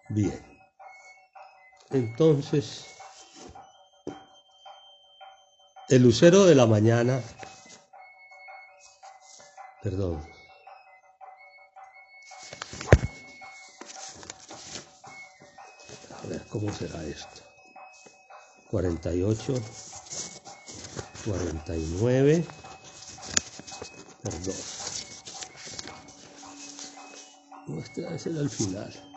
Bien. Entonces, el lucero de la mañana, perdón, a ver cómo será esto. 48, 49, por 2. No, este debe ser al final.